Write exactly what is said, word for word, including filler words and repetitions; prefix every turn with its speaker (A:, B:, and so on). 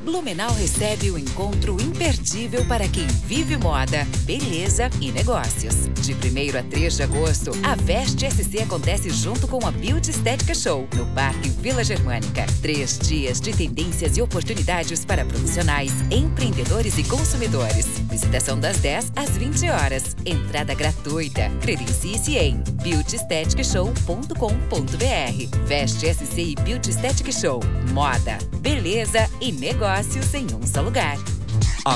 A: Blumenau recebe o encontro imperdível para quem vive moda, beleza e negócios. De primeiro a três de agosto, a Veste S C acontece junto com a Beauty Estética Show, no Parque Vila Germânica. Três dias de tendências e oportunidades para profissionais, empreendedores e consumidores. Visitação das dez às vinte horas. Entrada gratuita. Credencie-se em beauty estetic show ponto com ponto br. Veste S C e Beauty Estética Show. Moda, beleza e negócios em um só lugar.